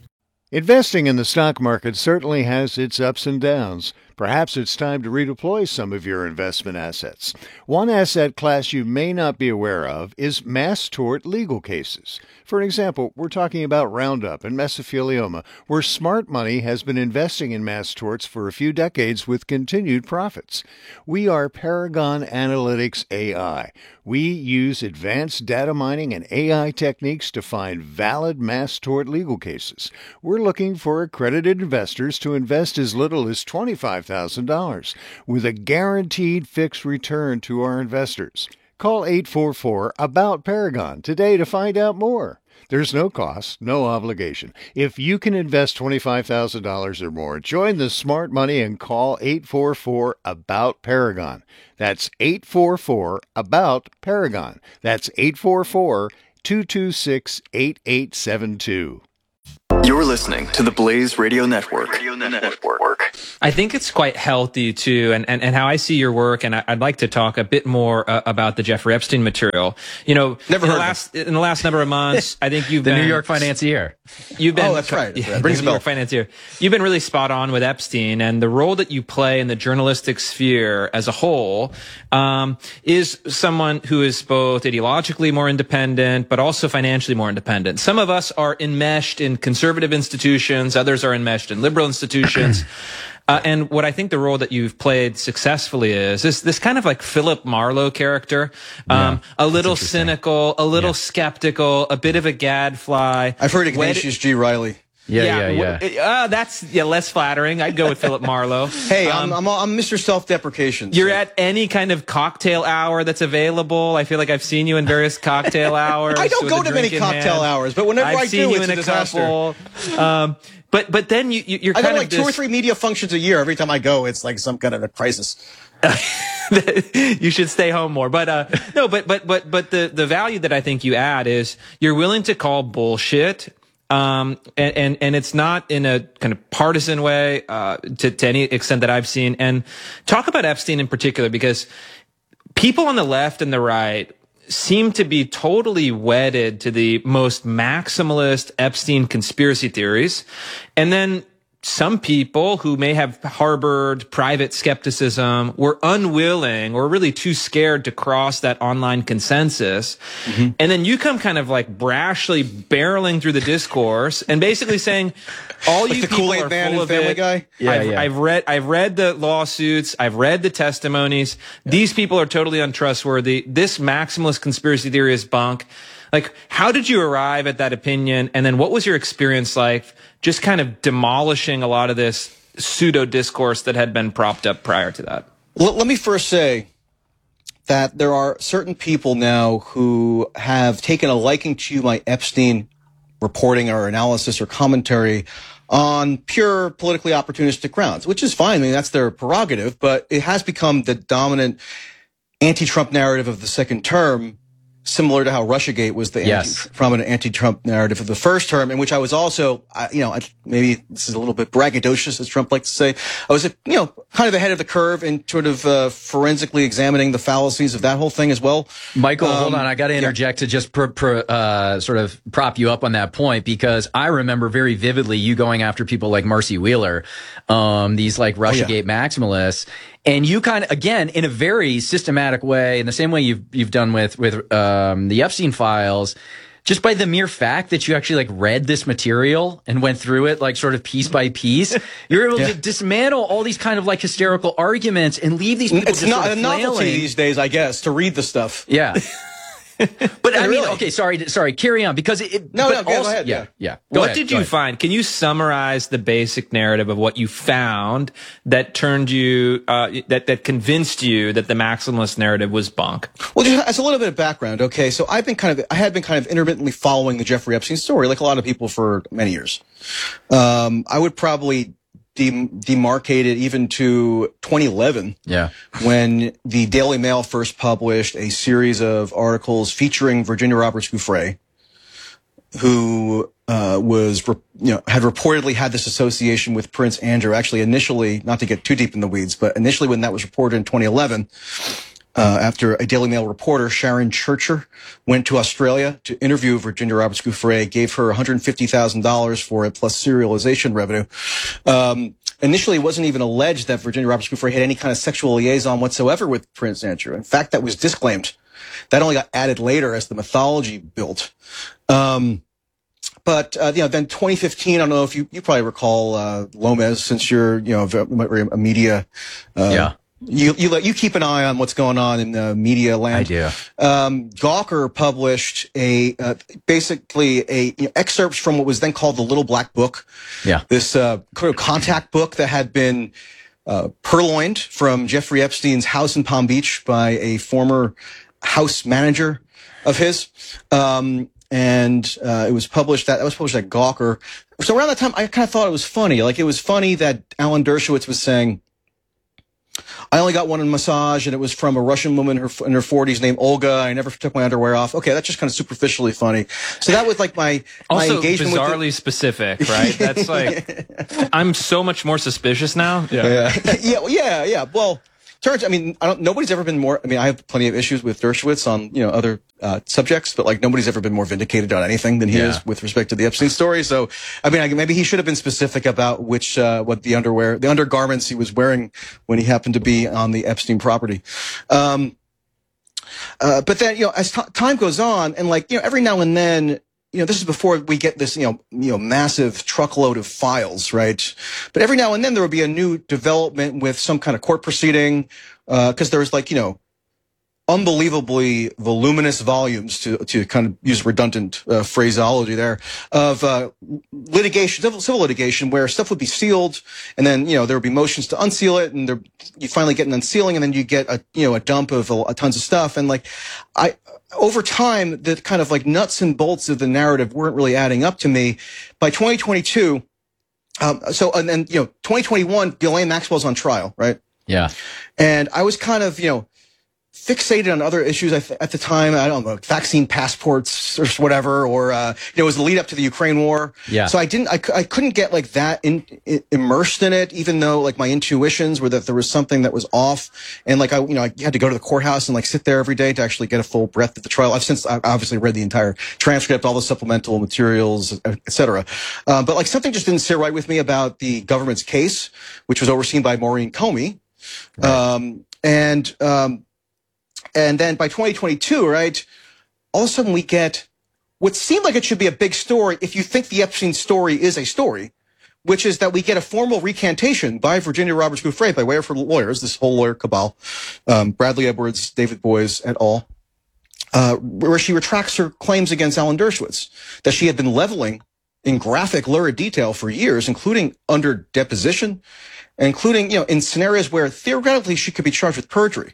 Investing in the stock market certainly has its ups and downs. Perhaps it's time to redeploy some of your investment assets. One asset class you may not be aware of is mass tort legal cases. For example, we're talking about Roundup and mesothelioma, where smart money has been investing in mass torts for a few decades with continued profits. We are Paragon Analytics A I. We use advanced data mining and A I techniques to find valid mass tort legal cases. We're looking for accredited investors to invest as little as twenty-five thousand dollars with a guaranteed fixed return to our investors. Call eight four four, ABOUT Paragon today to find out more. There's no cost, no obligation. If you can invest twenty-five thousand dollars or more, join the smart money and call eight four four, ABOUT Paragon. That's eight four four, ABOUT Paragon. That's eight four four, two two six, eight eight seven two. You're listening to the Blaze Radio Network. Radio Network. I think it's quite healthy too, and, and, and how I see your work, and I, I'd like to talk a bit more uh, about the Jeffrey Epstein material. You know, Never in heard the last in the last number of months, I think you've the been New York financier. You've been oh, that's right. That's yeah, right. Brings the a New bell. York financier. You've been really spot on with Epstein, and the role that you play in the journalistic sphere as a whole um, is someone who is both ideologically more independent, but also financially more independent. Some of us are enmeshed in conservative institutions. Others are enmeshed in liberal institutions. Uh, and what I think the role that you've played successfully is this, this kind of like Philip Marlowe character, um, yeah, a little cynical, a little yeah. skeptical, a bit of a gadfly. I've heard Ignatius G. Riley. Yeah, yeah, yeah. Uh, that's yeah, less flattering. I'd go with Philip Marlowe. Hey, um, I'm, I'm I'm Mister Self-Deprecation. You're so. at any kind of cocktail hour that's available. I feel like I've seen you in various cocktail hours. I don't go to many cocktail hours, but whenever I've I seen do, you it's in a a disaster. couple. Um, but but then you you're I kind go to of like this, two or three media functions a year. Every time I go, it's like some kind of a crisis. You should stay home more. But uh no, but but but but the the value that I think you add is you're willing to call bullshit. Um, and, and, and it's not in a kind of partisan way, uh, to, to any extent that I've seen. And talk about Epstein in particular, because people on the left and the right seem to be totally wedded to the most maximalist Epstein conspiracy theories. And then some people who may have harbored private skepticism were unwilling or really too scared to cross that online consensus. Mm-hmm. And then you come kind of like brashly barreling through the discourse and basically saying, all like you the people Kool-Aid are Man full and of Family it. Guy? Yeah, I've, yeah. I've read, I've read the lawsuits. I've read the testimonies. Yeah. These people are totally untrustworthy. This maximalist conspiracy theory is bunk. Like, how did you arrive at that opinion? And then what was your experience like just kind of demolishing a lot of this pseudo discourse that had been propped up prior to that? Let, let me first say that there are certain people now who have taken a liking to my Epstein reporting or analysis or commentary on pure politically opportunistic grounds, which is fine. I mean, that's their prerogative, but it has become the dominant anti-Trump narrative of the second term, similar to how Russiagate was the yes. anti, prominent anti-Trump narrative of the first term, in which I was also, uh, you know, I, maybe this is a little bit braggadocious, as Trump likes to say. I was, you know, kind of ahead of the curve in sort of uh, forensically examining the fallacies of that whole thing as well. Michael, um, hold on. I got to interject yeah. to just pr- pr- uh, sort of prop you up on that point, because I remember very vividly you going after people like Marcy Wheeler, um, these like Russiagate oh, yeah. maximalists. And you kind of, again, in a very systematic way, in the same way you've you've done with with um, the Epstein files, just by the mere fact that you actually like read this material and went through it like sort of piece by piece, you're able yeah. to dismantle all these kind of like hysterical arguments and leave these people it's just not sort of a novelty flailing. these days, I guess, to read the stuff. Yeah. But I mean, really? okay, sorry, sorry, carry on, because it, it no, but no, go, also, go ahead. Yeah, yeah. yeah. Go what ahead, did go you ahead. find? Can you summarize the basic narrative of what you found that turned you, uh, that, that convinced you that the maximalist narrative was bunk? Well, just as a little bit of background, okay, so I've been kind of, I had been kind of intermittently following the Jeffrey Epstein story, like a lot of people for many years. Um, I would probably de- demarcate it even to twenty eleven. Yeah. When the Daily Mail first published a series of articles featuring Virginia Roberts Giuffre, who uh, was, you know, had reportedly had this association with Prince Andrew. Actually, initially, not to get too deep in the weeds, but initially when that was reported in twenty eleven, uh, after a Daily Mail reporter, Sharon Churcher, went to Australia to interview Virginia Roberts Giuffre, gave her one hundred fifty thousand dollars for it plus serialization revenue. Um, initially, it wasn't even alleged that Virginia Roberts Giuffre had any kind of sexual liaison whatsoever with Prince Andrew. In fact, that was disclaimed. That only got added later as the mythology built. Um, But, uh, you know, then twenty fifteen, I don't know if you, you probably recall, uh, Lomez, since you're, you know, a media, uh, yeah. you, you let, you keep an eye on what's going on in the media land. I do. Um, Gawker published a, uh, basically a, you know, excerpts from what was then called the Little Black Book. Yeah. This, uh, kind of contact book that had been, uh, purloined from Jeffrey Epstein's house in Palm Beach by a former house manager of his. Um, And, uh, it was published, that, that was published at Gawker. So around that time, I kind of thought it was funny. Like, it was funny that Alan Dershowitz was saying, I only got one massage, and it was from a Russian woman in her forties named Olga. I never took my underwear off. Okay, that's just kind of superficially funny. So that was like my, my also engagement with bizarrely specific, right? That's like, I'm so much more suspicious now. Yeah. Yeah. yeah. Yeah. Yeah. Well, turns, I mean, I don't, nobody's ever been more, I mean, I have plenty of issues with Dershowitz on, you know, other, uh, subjects, but like nobody's ever been more vindicated on anything than he Yeah. is with respect to the Epstein story. So, I mean, I, maybe he should have been specific about which, uh, what the underwear, the undergarments he was wearing when he happened to be on the Epstein property. Um, uh, but then, you know, as t- time goes on and like, you know, every now and then, you know, this is before we get this, you know, you know, massive truckload of files, right? But every now and then there will be a new development with some kind of court proceeding, uh, cause there's like, you know, unbelievably voluminous volumes to, to kind of use redundant, uh, phraseology there of, uh, litigation, civil, civil litigation where stuff would be sealed and then, you know, there would be motions to unseal it and there, you finally get an unsealing and then you get a, you know, a dump of a, a tons of stuff. And like, I, over time, the kind of like nuts and bolts of the narrative weren't really adding up to me. By twenty twenty-two, um, so, and then, you know, twenty twenty-one, Ghislaine Maxwell's on trial, right? Yeah. And I was kind of, you know, fixated on other issues at the time. I don't know, vaccine passports or whatever, or, uh, you know, it was the lead up to the Ukraine war. Yeah. So I didn't, I, I couldn't get like that in, in, immersed in it, even though like my intuitions were that there was something that was off. And like, I, you know, I had to go to the courthouse and like sit there every day to actually get a full breadth of the trial. I've since I obviously read the entire transcript, all the supplemental materials, et cetera. Um, but like something just didn't sit right with me about the government's case, which was overseen by Maureen Comey. Right. Um, and, um, And then by twenty twenty-two, right, all of a sudden we get what seemed like it should be a big story if you think the Epstein story is a story, which is that we get a formal recantation by Virginia Roberts Giuffre by way of her lawyers, this whole lawyer cabal, um, Bradley Edwards, David Boies, et al., uh, where she retracts her claims against Alan Dershowitz, that she had been leveling in graphic, lurid detail for years, including under deposition, including, you know, in scenarios where theoretically she could be charged with perjury.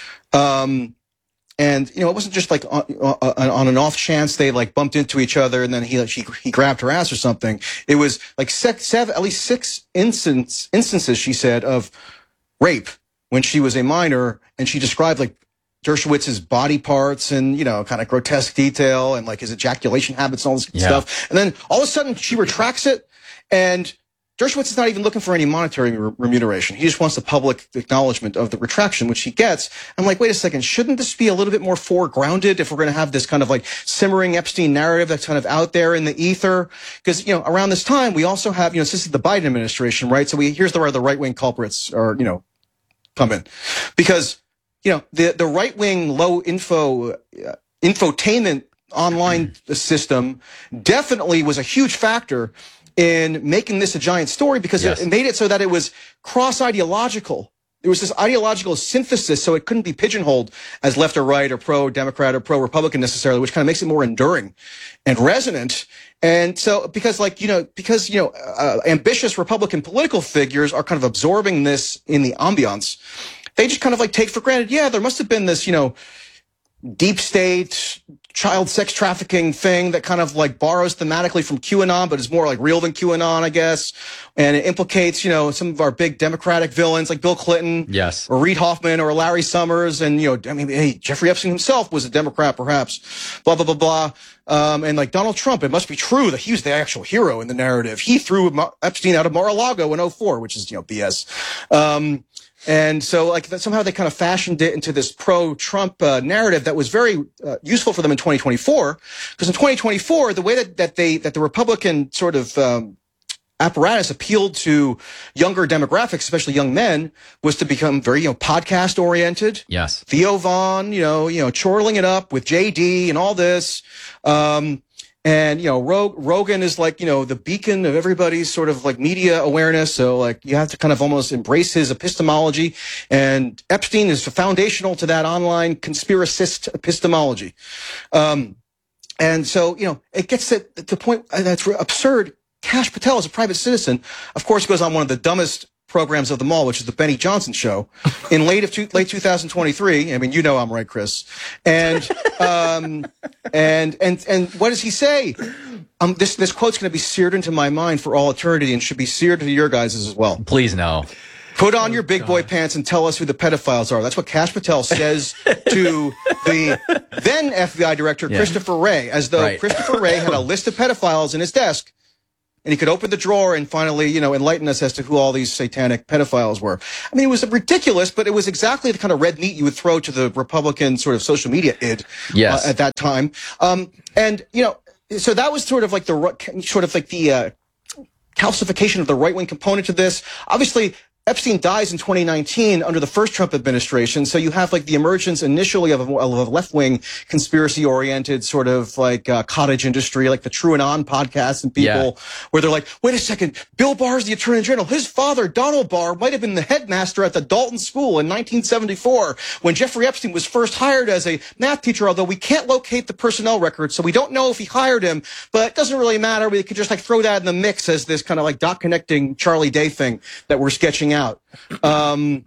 Um, and, you know, it wasn't just like on, on an off chance they like bumped into each other and then he, she, he grabbed her ass or something. It was like six, seven, at least six instance, instances, she said, of rape when she was a minor. And she described like Dershowitz's body parts and, you know, kind of grotesque detail and like his ejaculation habits and all this yeah. stuff. And then all of a sudden she retracts it and Dershowitz is not even looking for any monetary re- remuneration. He just wants the public acknowledgement of the retraction, which he gets. I'm like, wait a second, shouldn't this be a little bit more foregrounded if we're going to have this kind of like simmering Epstein narrative that's kind of out there in the ether? Because, you know, around this time, we also have, you know, this is the Biden administration, right? So we, here's the, where the right-wing culprits are, you know, come in. Because, you know, the, the right-wing low info, uh, infotainment online system definitely was a huge factor in making this a giant story because yes. it made it so that it was cross-ideological. There was this ideological synthesis, so it couldn't be pigeonholed as left or right or pro-Democrat or pro-Republican necessarily, which kind of makes it more enduring and resonant. And so, because like, you know, because, you know, uh, ambitious Republican political figures are kind of absorbing this in the ambiance, they just kind of like take for granted, yeah, there must have been this, you know, deep state child sex trafficking thing that kind of like borrows thematically from QAnon, but is more like real than QAnon, I guess. And it implicates, you know, some of our big Democratic villains like Bill Clinton, yes, or Reid Hoffman or Larry Summers. And, you know, I mean, hey, Jeffrey Epstein himself was a Democrat, perhaps, blah, blah, blah, blah. Um, and like Donald Trump, it must be true that he was the actual hero in the narrative. He threw Epstein out of Mar-a-Lago in oh four, which is, you know, B S. Um, And so, like, that somehow they kind of fashioned it into this pro-Trump uh, narrative that was very uh, useful for them in twenty twenty-four. Because in twenty twenty-four, the way that, that they that the Republican sort of um, apparatus appealed to younger demographics, especially young men, was to become very, you know, podcast oriented. Yes. Theo Vaughn, you know, you know, chortling it up with J D and all this. Um, And, you know, Rog- Rogan is like, you know, the beacon of everybody's sort of like media awareness. So like you have to kind of almost embrace his epistemology. And Epstein is foundational to that online conspiracist epistemology. Um, and so, you know, it gets to the point that's absurd. Kash Patel is a private citizen, of course, goes on one of the dumbest programs of them all, which is the Benny Johnson Show, in late of two, late two thousand twenty-three. I mean, you know I'm right, Chris. And um, and and and what does he say? Um, this this quote's going to be seared into my mind for all eternity, and should be seared into your guys' as well. Please no. Put on your big boy pants and tell us who the pedophiles are. That's what Kash Patel says to the then F B I director, Yeah. Christopher Wray, as though Right. Christopher Wray had a list of pedophiles in his desk. And he could open the drawer and finally, you know, enlighten us as to who all these satanic pedophiles were. I mean, it was ridiculous, but it was exactly the kind of red meat you would throw to the Republican sort of social media id Yes. uh, at that time. Um, and, you know, so that was sort of like the, ri- sort of like the uh, calcification of the right-wing component to this. Obviously, Epstein dies in twenty nineteen under the first Trump administration. So you have like the emergence initially of a, of a left-wing conspiracy-oriented sort of like uh, cottage industry, like the TrueAnon podcasts and people Yeah. where they're like, wait a second, Bill Barr's the Attorney General. His father, Donald Barr, might have been the headmaster at the Dalton School in nineteen seventy-four when Jeffrey Epstein was first hired as a math teacher, although we can't locate the personnel records, so we don't know if he hired him, but it doesn't really matter. We could just like throw that in the mix as this kind of like dot connecting Charlie Day thing that we're sketching out. Um,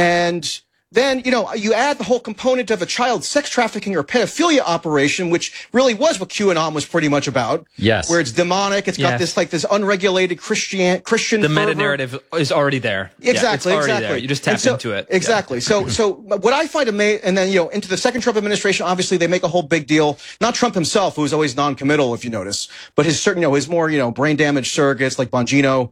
and then, you know, you add the whole component of a child sex trafficking or pedophilia operation, which really was what QAnon was pretty much about. Yes. Where it's demonic. It's got Yes. this like this unregulated Christian Christian The fervor. meta narrative is already there. Yeah, Exactly, it's already exactly. there. You just tap And so- into it. Exactly. So, so what I find amazing, and then, you know, into the second Trump administration, obviously they make a whole big deal. Not Trump himself, who was always non-committal, if you notice, but his certain, you know, his more, you know, brain damaged surrogates like Bongino,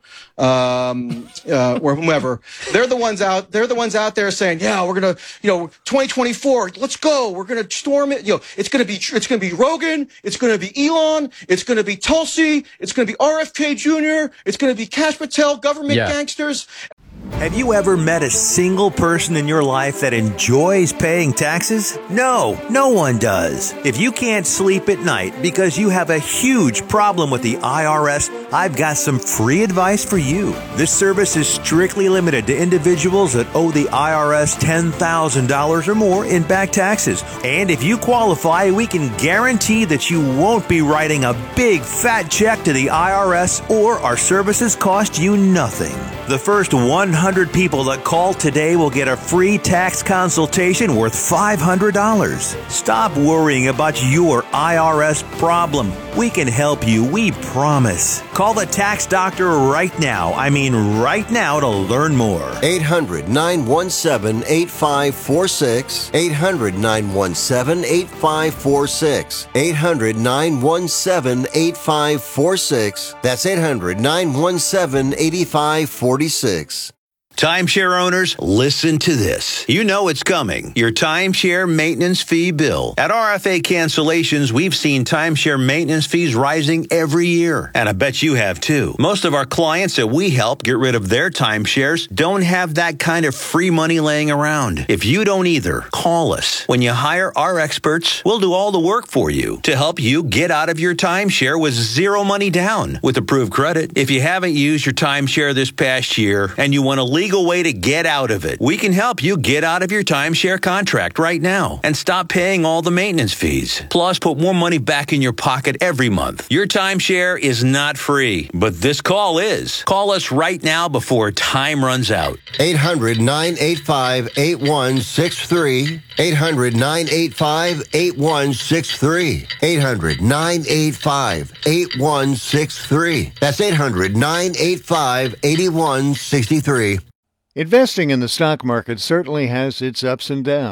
um, uh, or whomever. They're the ones out, they're the ones out there saying, yeah, we're going to, you know, twenty twenty-four, let's go. We're going to storm it. You know, it's going to be, it's going to be Rogan. It's going to be Elon. It's going to be Tulsi. It's going to be R F K Junior It's going to be Kash Patel, government Yeah. gangsters. Have you ever met a single person in your life that enjoys paying taxes? No, no one does. If you can't sleep at night because you have a huge problem with the I R S, I've got some free advice for you. This service is strictly limited to individuals that owe the I R S ten thousand dollars or more in back taxes. And if you qualify, we can guarantee that you won't be writing a big fat check to the I R S, or our services cost you nothing. The first one hundred people that call today will get a free tax consultation worth five hundred dollars. Stop worrying about your I R S problem. We can help you, we promise. Call the tax doctor right now. I mean right now to learn more. eight hundred, nine one seven, eight five four six. eight hundred, nine one seven, eight five four six. eight hundred, nine one seven, eight five four six. That's eight hundred, nine one seven, eight five four six. Timeshare owners, listen to this. You know it's coming. Your timeshare maintenance fee bill. At R F A Cancellations, we've seen timeshare maintenance fees rising every year. And I bet you have too. Most of our clients that we help get rid of their timeshares don't have that kind of free money laying around. If you don't either, call us. When you hire our experts, we'll do all the work for you to help you get out of your timeshare with zero money down with approved credit. If you haven't used your timeshare this past year and you want to leave legal way to get out of it. We can help you get out of your timeshare contract right now and stop paying all the maintenance fees. Plus, put more money back in your pocket every month. Your timeshare is not free, but this call is. Call us right now before time runs out. eight hundred, nine eight five, eight one six three. eight hundred, nine eight five, eight one six three. eight hundred, nine eight five, eight one six three. That's eight hundred, nine eight five, eight one six three. Investing in the stock market certainly has its ups and downs.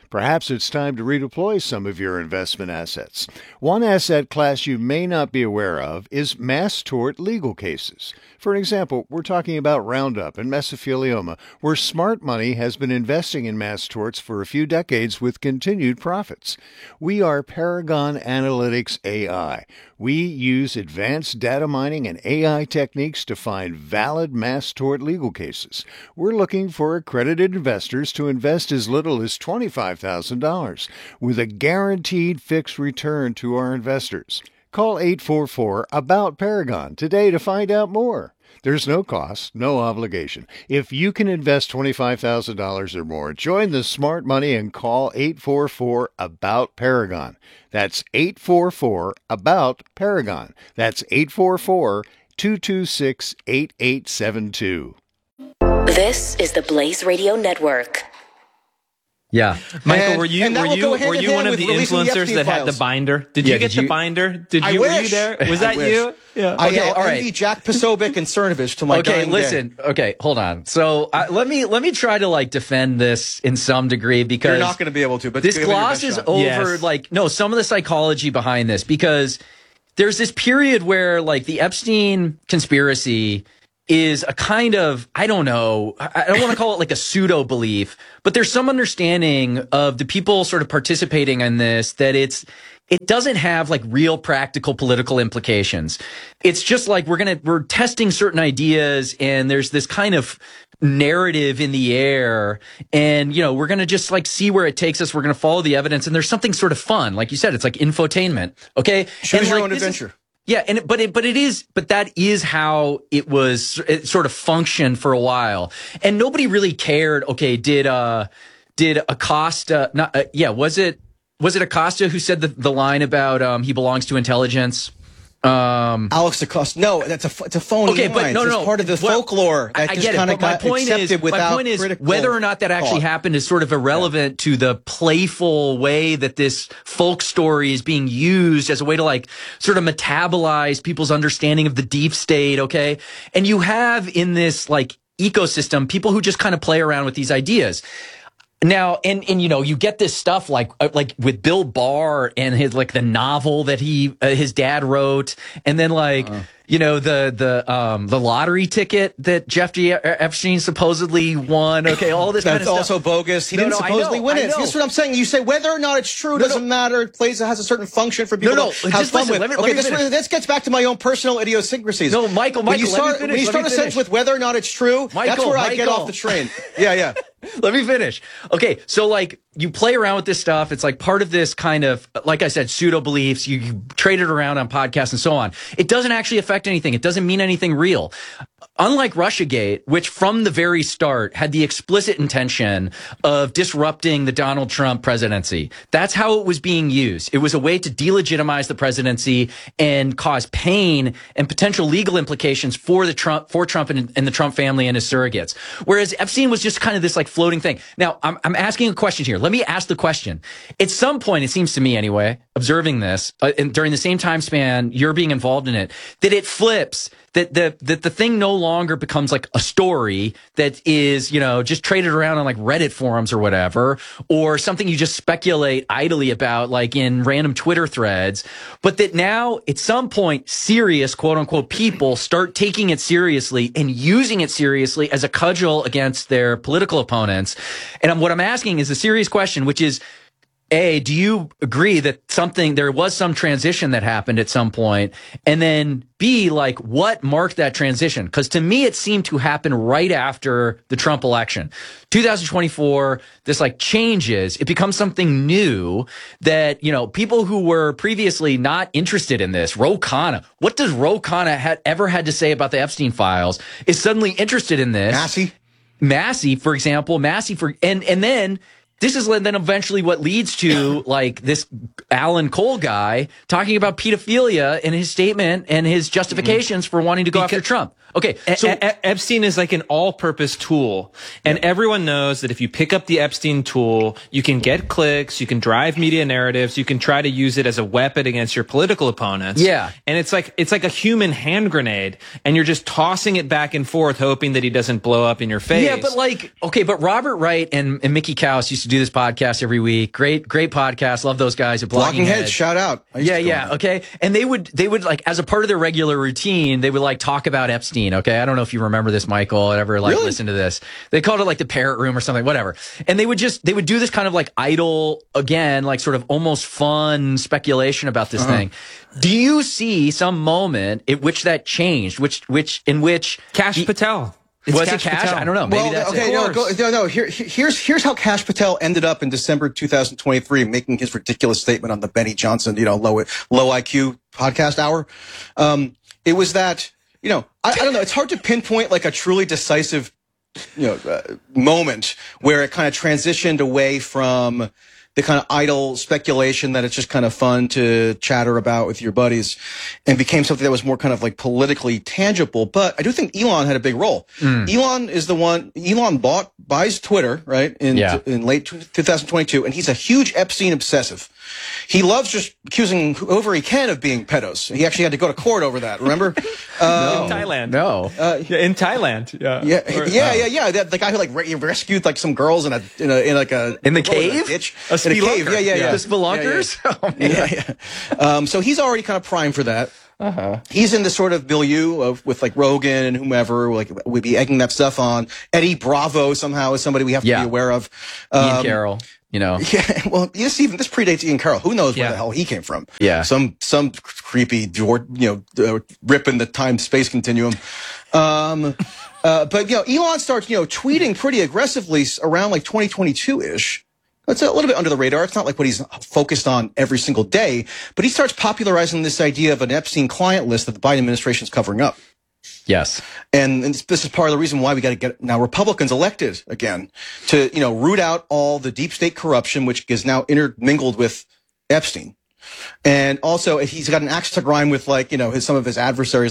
Perhaps it's time to redeploy some of your investment assets. One asset class you may not be aware of is mass tort legal cases. For an example, we're talking about Roundup and mesothelioma, where smart money has been investing in mass torts for a few decades with continued profits. We are Paragon Analytics A I. We use advanced data mining and A I techniques to find valid mass tort legal cases. We're looking for accredited investors to invest as little as twenty-five thousand dollars with a guaranteed fixed return to our investors. Call eight four four about Paragon today to find out more. There's no cost, no obligation. If you can invest twenty-five thousand dollars or more, join the smart money and call eight four four about Paragon. That's eight four four about Paragon. That's eight four four, two two six, eight eight seven two. This is the Blaze Radio Network. Yeah. Michael, And- were you and that were will you go hand were in you hand one of with the releasing the influencers Epstein that had the files. binder? Did Yeah, you get did the you- binder? Did I you were you wish. there? Was I that wish. you? Yeah. I Okay, uh, all right. envy Jack Posobiec and Cernovich to my Okay, dying listen. day. Okay, hold on. So uh, let me let me try to like defend this in some degree because You're not going to be able to, but this give it your best glosses shot. over Yes. like no some of the psychology behind this because there's this period where like the Epstein conspiracy is a kind of, I don't know, I don't want to call it like a pseudo belief, but there's some understanding of the people sort of participating in this that it's, it doesn't have like real practical political implications. It's just like we're going to, we're testing certain ideas and there's this kind of narrative in the air and, you know, we're going to just like see where it takes us. We're going to follow the evidence and there's something sort of fun. Like you said, it's like infotainment. Okay. Choose And, your like, own this is- adventure. yeah, and it, but it, but it is, but that is how it was. It sort of functioned for a while, and nobody really cared. Okay, did uh, did Acosta? Not uh, yeah, was it was it Acosta who said the the line about um he belongs to intelligence? Um, Alex Acosta. No, that's a it's a phony okay, line. but no, It's no, part of the well, folklore. I, That I just get it. kinda But my got point is, accepted my without point is, critical whether or not that actually thought. happened is sort of irrelevant to the playful way that this folk story is being used as a way to like sort of metabolize people's understanding of the deep state. Okay, and you have in this like ecosystem people who just kind of play around with these ideas. Now, and, and, you know, you get this stuff like, uh, like with Bill Barr and his, like the novel that he, uh, his dad wrote. And then like, uh, you know, the, the, um, the lottery ticket that Jeffrey Epstein supposedly won. Okay. All this That's kind of stuff. also bogus. He No, didn't no, I supposedly know, win I it. know. That's what I'm saying. You say whether or not it's true No, doesn't no. matter. It plays, it has a certain function for people No, no, to have just fun listen, with. let me- let okay, me this, finish. this gets back to my own personal idiosyncrasies. No, Michael, when you Michael, let me start, finish, when you let start me a sentence finish. with whether or not it's true, that's Michael, where I get Michael. off the train. Yeah, yeah. Let me finish. Okay, so like you play around with this stuff. It's like part of this kind of, like I said, pseudo beliefs. You, you trade it around on podcasts and so on. It doesn't actually affect anything. It doesn't mean anything real. Unlike Russiagate, which from the very start had the explicit intention of disrupting the Donald Trump presidency. That's how it was being used. It was a way to delegitimize the presidency and cause pain and potential legal implications for the Trump, for Trump and, and the Trump family and his surrogates. Whereas Epstein was just kind of this like floating thing. Now, I'm, I'm asking a question here. Let me ask the question. At some point, it seems to me anyway, observing this, uh, and during the same time span you're being involved in it, that it flips. That the that the thing no longer becomes like a story that is, you know, just traded around on like Reddit forums or whatever, or something you just speculate idly about like in random Twitter threads, but that now at some point serious quote unquote people start taking it seriously and using it seriously as a cudgel against their political opponents. And what I'm asking is a serious question, which is, A, do you agree that something, there was some transition that happened at some point? And then B, like what marked that transition? Because to me, it seemed to happen right after the Trump election. two thousand twenty-four, this like changes. It becomes something new that, you know, people who were previously not interested in this, Ro Khanna, what does Ro Khanna had ever had to say about the Epstein files, is suddenly interested in this. Massey? Massey, for example, Massey for, and, and then, this is then eventually what leads to like this Alan Cole guy talking about pedophilia in his statement and his justifications mm-hmm. for wanting to go because, after Trump. Okay, so e- e- Epstein is like an all-purpose tool, and everyone knows that if you pick up the Epstein tool, you can get clicks, you can drive media narratives, you can try to use it as a weapon against your political opponents. Yeah, and it's like it's like a human hand grenade, and you're just tossing it back and forth, hoping that he doesn't blow up in your face. Yeah, but like, okay, but Robert Wright and, and Mickey Kaus used to to do this podcast every week. Great, great podcast. Love those guys at Blocking, Blocking Heads. Heads. Shout out. I used Yeah, to go yeah. on that. Okay. And they would, they would like, as a part of their regular routine, they would like talk about Epstein. Okay. I don't know if you remember this, Michael, or ever like Really? listen to this. They called it like the parrot room or something, whatever. And they would just, they would do this kind of like idle, again, like sort of almost fun speculation about this Uh-huh. thing. Do you see some moment at which that changed, which, which, in which Cash he- Patel. It's was Cash it Cash? Patel. I don't know. Maybe Well, that's okay, it. no, go, no, no. Here, here- here's here's how Cash Patel ended up in December two thousand twenty-three, making his ridiculous statement on the Benny Johnson, you know, low low I Q podcast hour. Um, it was that, you know, I, I don't know. It's hard to pinpoint like a truly decisive, you know, uh, moment where it kind of transitioned away from the kind of idle speculation that it's just kind of fun to chatter about with your buddies and became something that was more kind of like politically tangible. But I do think Elon had a big role. Mm. Elon is the one, Elon bought, buys Twitter, right? In, Yeah. in late two thousand twenty-two. And he's a huge Epstein obsessive. He loves just accusing whoever he can of being pedos. He actually had to go to court over that. Remember? Um, In Thailand. No. uh, Yeah, in Thailand. Yeah. yeah, Or- yeah, yeah, yeah. That, the guy who like re- rescued like some girls in a in a in like a In the what was it, cave? a ditch, A in a cave. spelunker. Yeah, yeah, yeah. The spelunkers? Oh, man. Yeah, yeah. Um, so he's already kind of primed for that. Uh-huh. He's in the sort of milieu of with like Rogan and whomever. Like we'd be egging that stuff on. Eddie Bravo somehow is somebody we have to Yeah. be aware of. Ian Um, Carroll, you know. Yeah, well, this even this predates Ian Carroll. Who knows where Yeah. the hell he came from? Yeah. some some creepy, dwar- you know, uh, rip in the time space continuum. Um, uh, but you know, Elon starts you know tweeting pretty aggressively s- around like twenty twenty-two ish. It's a little bit under the radar. It's not like what he's focused on every single day, but he starts popularizing this idea of an Epstein client list that the Biden administration is covering up. Yes. And, and this is part of the reason why we got to get now Republicans elected again to, you know, root out all the deep state corruption, which is now intermingled with Epstein. And also he's got an axe to grind with like, you know, his, some of his adversaries